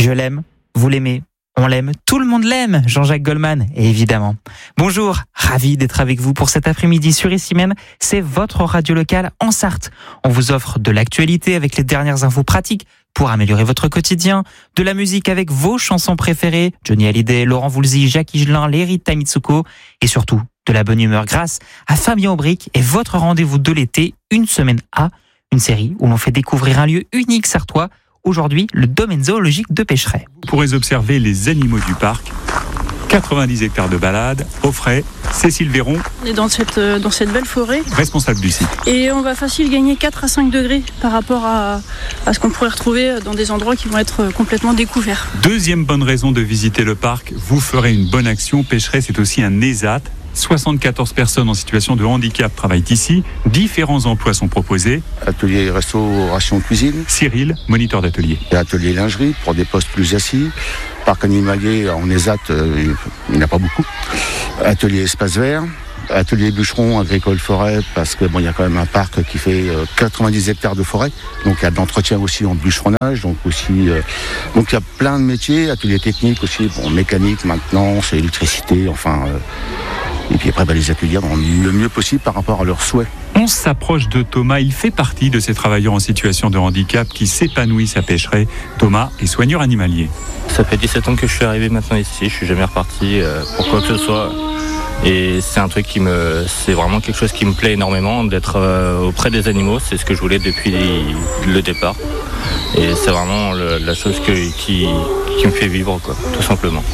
Je l'aime, vous l'aimez, on l'aime, tout le monde l'aime, Jean-Jacques Goldman, évidemment. Bonjour, ravi d'être avec vous pour cet après-midi sur Ici Même. C'est votre radio locale en Sarthe. On vous offre de l'actualité avec les dernières infos pratiques pour améliorer votre quotidien, de la musique avec vos chansons préférées, Johnny Hallyday, Laurent Voulzy, Jacques Higelin, les Rita Mitsuko, et surtout de la bonne humeur grâce à Fabien Aubric et votre rendez-vous de l'été, Une semaine à, une série où l'on fait découvrir un lieu unique sartois. Aujourd'hui, le domaine zoologique de Pécheret. Vous pourrez observer les animaux du parc. 90 hectares de balade, au frais. Cécile Véron. On est dans cette belle forêt. Responsable du site. Et on va facile gagner 4 à 5 degrés par rapport à ce qu'on pourrait retrouver dans des endroits qui vont être complètement découverts. Deuxième bonne raison de visiter le parc, vous ferez une bonne action. Pécheret, c'est aussi un ESAT. 74 personnes en situation de handicap travaillent ici. Différents emplois sont proposés. Atelier restauration cuisine. Cyril, moniteur d'atelier. Atelier lingerie pour des postes plus assis. Parc animalier en ESAT, il n'y en a pas beaucoup. Atelier espace vert. Atelier bûcheron, agricole, forêt, parce que il y a quand même un parc qui fait 90 hectares de forêt. Donc il y a de l'entretien aussi en bûcheronnage. Donc il y a plein de métiers. Atelier technique aussi, mécanique, maintenance, électricité, et puis après, les accueillir le mieux possible par rapport à leurs souhaits. On s'approche de Thomas. Il fait partie de ces travailleurs en situation de handicap qui s'épanouissent à Pécheret. Thomas est soigneur animalier. Ça fait 17 ans que je suis arrivé maintenant ici. Je suis jamais reparti pour quoi que ce soit. Et c'est un truc c'est vraiment quelque chose qui me plaît énormément, d'être auprès des animaux. C'est ce que je voulais depuis le départ. Et c'est vraiment la chose qui me fait vivre, quoi, tout simplement.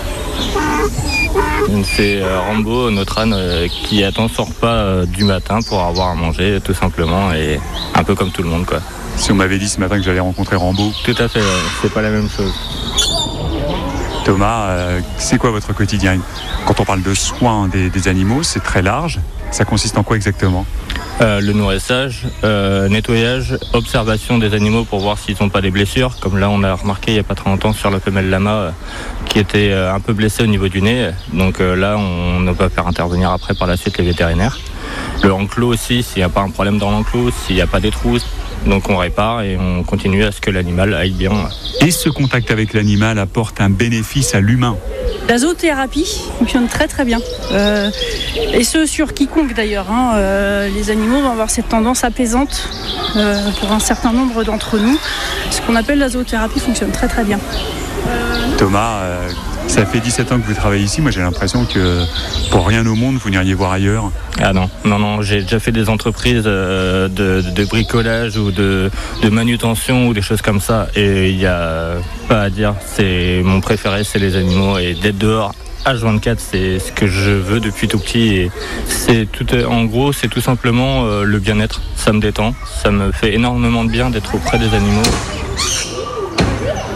C'est Rambo, notre âne, qui attend son repas du matin pour avoir à manger, tout simplement, et un peu comme tout le monde, quoi. Si on m'avait dit ce matin que j'allais rencontrer Rambo. Tout à fait, c'est pas la même chose. Thomas, c'est quoi votre quotidien ? Quand on parle de soins des animaux, c'est très large. Ça consiste en quoi exactement ? Le nourrissage, nettoyage, observation des animaux pour voir s'ils n'ont pas des blessures. Comme là, on a remarqué il n'y a pas très longtemps sur la femelle lama qui était un peu blessée au niveau du nez. Donc là, on ne peut pas faire intervenir après par la suite les vétérinaires. Le enclos aussi, s'il n'y a pas un problème dans l'enclos, s'il n'y a pas des trous. Donc on répare et on continue à ce que l'animal aille bien. Et ce contact avec l'animal apporte un bénéfice à l'humain. La zoothérapie fonctionne très très bien. Et ce sur quiconque d'ailleurs. Les animaux vont avoir cette tendance apaisante pour un certain nombre d'entre nous. Ce qu'on appelle la zoothérapie fonctionne très très bien. Thomas, ça fait 17 ans que vous travaillez ici. Moi j'ai l'impression que pour rien au monde vous n'iriez voir ailleurs. Ah non, j'ai déjà fait des entreprises de bricolage ou de manutention ou des choses comme ça. Et il n'y a pas à dire, mon préféré c'est les animaux et d'être dehors H24 c'est ce que je veux depuis tout petit. Et en gros c'est tout simplement le bien-être, ça me détend, ça me fait énormément de bien d'être auprès des animaux.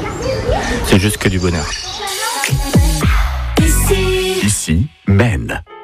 C'est juste que du bonheur. Ici, Maine.